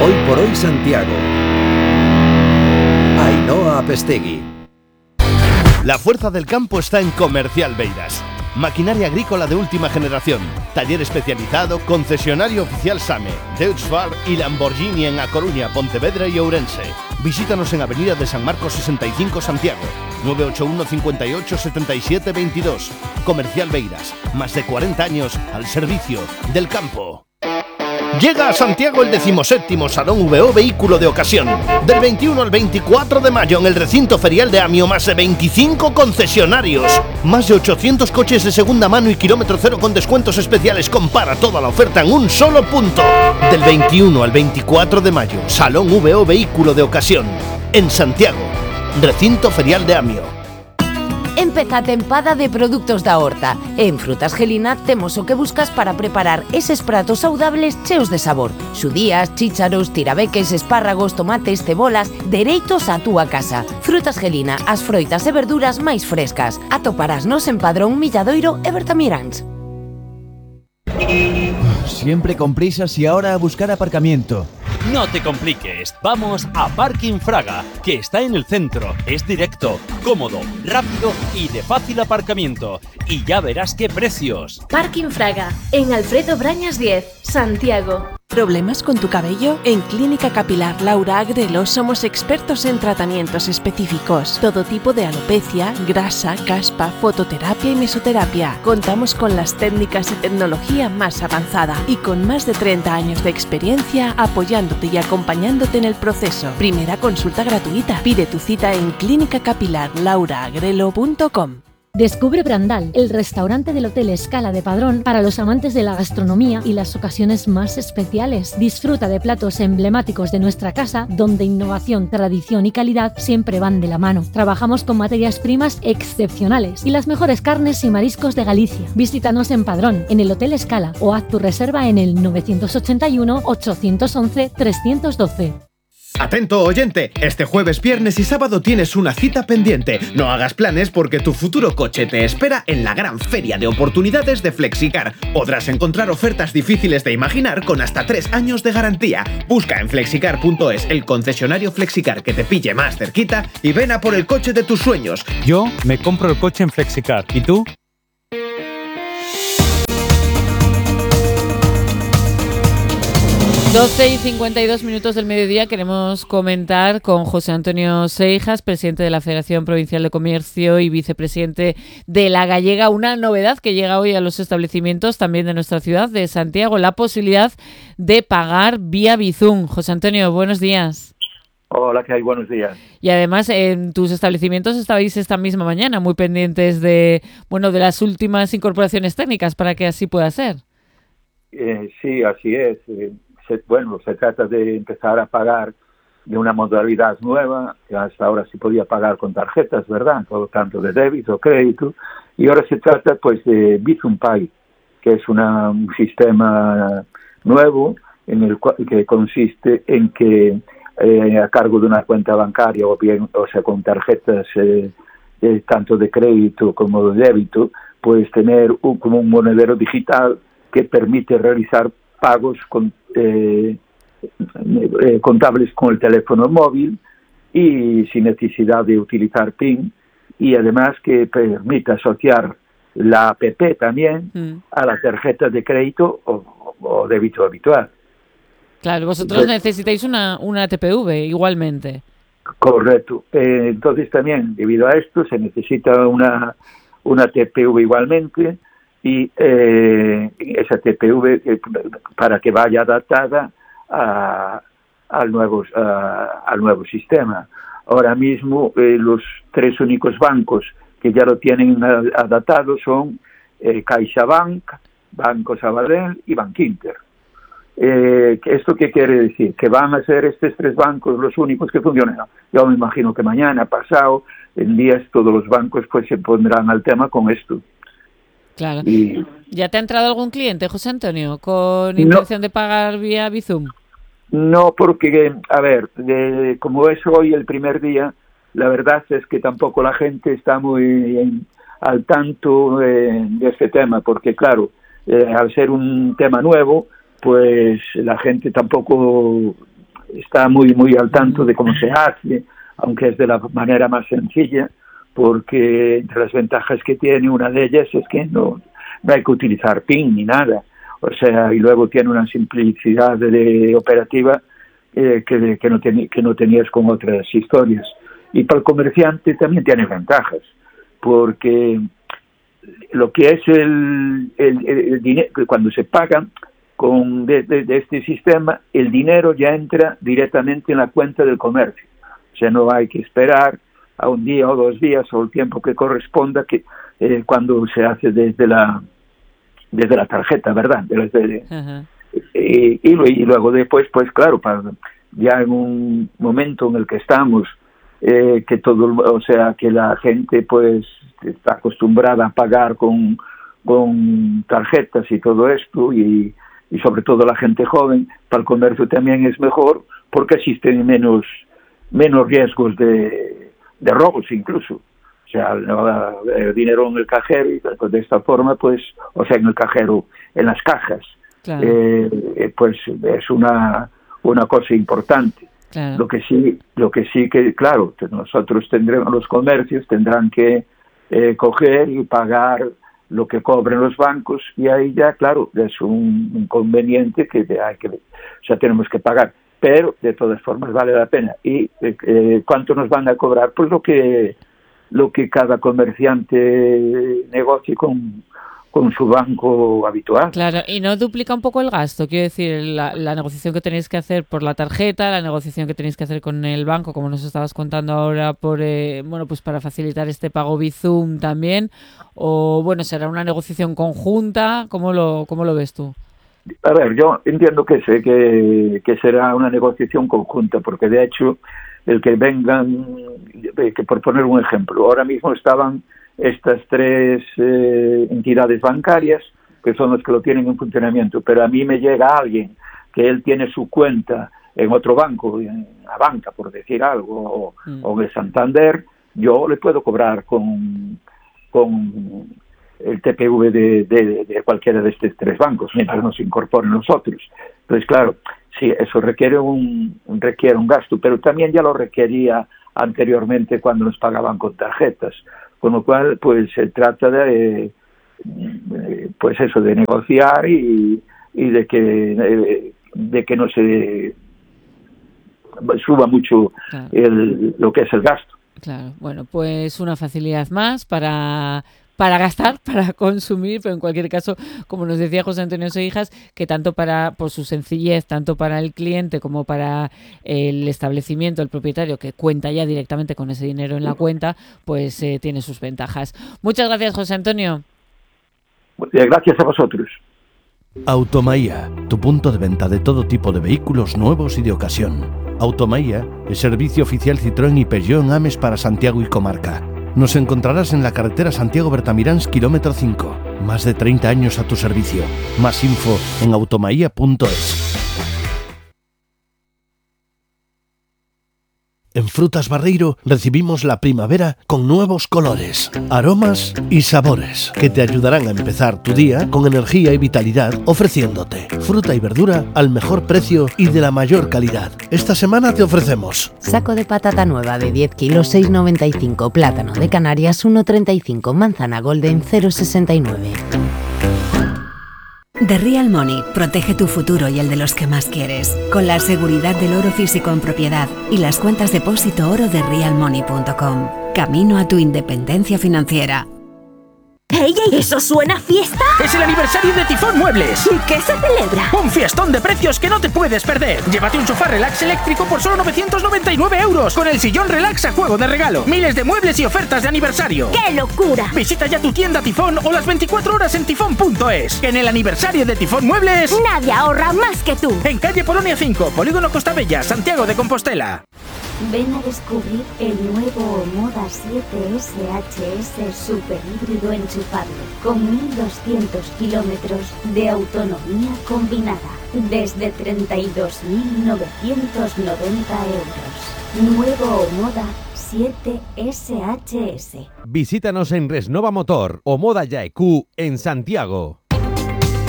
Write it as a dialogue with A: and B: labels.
A: Hoy por hoy Santiago. Ainhoa Apestegui.
B: La fuerza del campo está en Comercial Beiras. Maquinaria agrícola de última generación, taller especializado, concesionario oficial SAME, Deutz-Fahr y Lamborghini en A Coruña, Pontevedra y Ourense. Visítanos en Avenida de San Marcos 65 Santiago, 981 58 77 22. Comercial Beiras, más de 40 años al servicio del campo. Llega a Santiago el 17º Salón VO Vehículo de Ocasión. Del 21 al 24 de mayo en el recinto ferial de Amio, más de 25 concesionarios. Más de 800 coches de segunda mano y kilómetro cero con descuentos especiales. Compara toda la oferta en un solo punto. Del 21 al 24 de mayo, Salón VO Vehículo de Ocasión. En Santiago, recinto ferial de Amio.
C: Empeza a tempada de produtos da horta. En Frutas Gelina temos o que buscas para preparar eses pratos saudables cheos de sabor. Xudías, chícharos, tirabeques, espárragos, tomates, cebolas, dereitos á túa casa. Frutas Gelina, as froitas e verduras máis frescas. Atoparásnos en Padrón, Milladoiro e Bertamiráns.
D: Siempre con prisas y ahora a buscar aparcamiento.
E: No te compliques, vamos a Parking Fraga, que está en el centro, es directo, cómodo, rápido y de fácil aparcamiento. Y ya verás qué precios.
F: Parking Fraga, en Alfredo Brañas 10, Santiago.
G: ¿Problemas con tu cabello? En Clínica Capilar Laura Agrelo somos expertos en tratamientos específicos. Todo tipo de alopecia, grasa, caspa, fototerapia y mesoterapia. Contamos con las técnicas y tecnología más avanzada y con más de 30 años de experiencia apoyándote y acompañándote en el proceso. Primera consulta gratuita. Pide tu cita en clinicacapilarlauraagrelo.com.
H: Descubre Brandal, el restaurante del Hotel Escala de Padrón para los amantes de la gastronomía y las ocasiones más especiales. Disfruta de platos emblemáticos de nuestra casa, donde innovación, tradición y calidad siempre van de la mano. Trabajamos con materias primas excepcionales y las mejores carnes y mariscos de Galicia. Visítanos en Padrón, en el Hotel Escala, o haz tu reserva en el 981 811 312.
I: Atento oyente, este jueves, viernes y sábado tienes una cita pendiente. No hagas planes porque tu futuro coche te espera en la gran feria de oportunidades de Flexicar. Podrás encontrar ofertas difíciles de imaginar con hasta 3 años de garantía. Busca en flexicar.es el concesionario Flexicar que te pille más cerquita y ven a por el coche de tus sueños.
J: Yo me compro el coche en Flexicar. ¿Y tú?
K: 12:52 del mediodía. Queremos comentar con José Antonio Seijas, presidente de la Federación Provincial de Comercio y vicepresidente de La Gallega, una novedad que llega hoy a los establecimientos también de nuestra ciudad de Santiago, la posibilidad de pagar vía Bizum. José Antonio, buenos días.
L: Hola, ¿qué hay? Buenos días.
K: Y además en tus establecimientos estabais esta misma mañana muy pendientes de las últimas incorporaciones técnicas para que así pueda ser.
L: Sí, así es. Se trata de empezar a pagar de una modalidad nueva, que hasta ahora se podía pagar con tarjetas, ¿verdad? Todo tanto de débito, crédito, y ahora se trata pues de Bizum Pay, que es un sistema nuevo en el cual, que consiste en que a cargo de una cuenta bancaria o sea con tarjetas tanto de crédito como de débito, puedes tener como un monedero digital que permite realizar pagos contables con el teléfono móvil y sin necesidad de utilizar PIN, y además que permite asociar la APP también a la tarjeta de crédito o débito habitual.
K: Claro, vosotros necesitáis una TPV igualmente.
L: Correcto. Entonces también, debido a esto, se necesita una TPV igualmente, y esa TPV para que vaya adaptada al nuevo sistema. Ahora mismo los 3 únicos bancos que ya lo tienen adaptado son CaixaBank, Banco Sabadell y Bankinter. ¿Esto qué quiere decir? ¿Que van a ser estos 3 bancos los únicos que funcionen? Yo me imagino que mañana, pasado, en días, todos los bancos pues se pondrán al tema con esto.
K: Claro. ¿Ya te ha entrado algún cliente, José Antonio, con intención de pagar vía Bizum?
L: No, porque, a ver, como es hoy el primer día, la verdad es que tampoco la gente está muy al tanto de este tema, porque claro, al ser un tema nuevo, pues la gente tampoco está muy al tanto de cómo se hace, aunque es de la manera más sencilla, porque entre las ventajas que tiene, una de ellas es que no hay que utilizar PIN ni nada, o sea, y luego tiene una simplicidad de operativa que no tenías con otras historias. Y para el comerciante también tiene ventajas, porque lo que es el dinero, cuando se paga de este sistema, el dinero ya entra directamente en la cuenta del comercio. O sea, no hay que esperar a un día o 2 días o el tiempo que corresponda cuando se hace desde la tarjeta, ¿verdad? Y luego después, pues claro, ya en un momento en el que estamos, que la gente pues está acostumbrada a pagar con tarjetas y todo esto, y sobre todo la gente joven, para el comercio también es mejor porque existen menos riesgos de robos incluso. O sea, el dinero en el cajero, y de esta forma, pues, o sea, en el cajero, en las cajas, claro. Pues es una cosa importante. Claro. Lo que sí que, claro, nosotros los comercios tendrán que coger y pagar lo que cobren los bancos, y ahí ya, claro, es un inconveniente que tenemos que pagar, pero de todas formas vale la pena. ¿Y cuánto nos van a cobrar? Pues lo que cada comerciante negocie con su banco habitual.
K: Claro, y no duplica un poco el gasto, quiero decir, la negociación que tenéis que hacer por la tarjeta, la negociación que tenéis que hacer con el banco, como nos estabas contando ahora, pues para facilitar este pago Bizum también, o bueno, será una negociación conjunta. ¿Cómo lo ves tú?
L: A ver, yo entiendo que será una negociación conjunta, porque de hecho el que vengan, que por poner un ejemplo, ahora mismo estaban estas 3 entidades bancarias, que son los que lo tienen en funcionamiento, pero a mí me llega alguien que él tiene su cuenta en otro banco, en la banca, por decir algo, o en el Santander, yo le puedo cobrar con el TPV de cualquiera de estos 3 bancos, mientras nos incorporen los otros. Entonces, claro, sí, eso requiere un gasto, pero también ya lo requería anteriormente cuando nos pagaban con tarjetas. Con lo cual, pues se trata de negociar y de que no se suba mucho lo que es el gasto.
K: Claro, bueno, pues una facilidad más para gastar, para consumir, pero en cualquier caso, como nos decía José Antonio Seijas, que tanto por su sencillez, tanto para el cliente como para el establecimiento, el propietario, que cuenta ya directamente con ese dinero en la cuenta, pues tiene sus ventajas. Muchas gracias, José Antonio.
L: Gracias a vosotros.
B: Automaía, tu punto de venta de todo tipo de vehículos nuevos y de ocasión. Automaía, el servicio oficial Citroën y Peugeot en Ames para Santiago y comarca. Nos encontrarás en la carretera Santiago-Bertamiráns, kilómetro 5. Más de 30 años a tu servicio. Más info en automaía.es. En Frutas Barreiro recibimos la primavera con nuevos colores, aromas y sabores que te ayudarán a empezar tu día con energía y vitalidad, ofreciéndote fruta y verdura al mejor precio y de la mayor calidad. Esta semana te ofrecemos
C: saco de patata nueva de 10 kilos 6,95, plátano de Canarias 1,35, manzana golden 0,69.
M: The Real Money protege tu futuro y el de los que más quieres, con la seguridad del oro físico en propiedad y las cuentas depósito oro de realmoney.com. Camino a tu independencia financiera.
N: ¡Ey, eso suena a fiesta!
O: ¡Es el aniversario de Tifón Muebles!
N: ¿Y qué se celebra?
O: ¡Un fiestón de precios que no te puedes perder! Llévate un sofá relax eléctrico por solo 999 € con el sillón relax a juego de regalo. Miles de muebles y ofertas de aniversario.
N: ¡Qué locura!
O: Visita ya tu tienda Tifón o las 24 horas en tifón.es. En el aniversario de Tifón Muebles,
N: nadie ahorra más que tú.
O: En calle Polonia 5, Polígono Costa Bella, Santiago de Compostela.
F: Ven a descubrir el nuevo Omoda 7 SHS super híbrido enchufable con 1200 kilómetros de autonomía combinada desde 32.990 €. Nuevo Omoda 7 SHS.
A: Visítanos en Resnova Motor o Moda Yaeku en Santiago.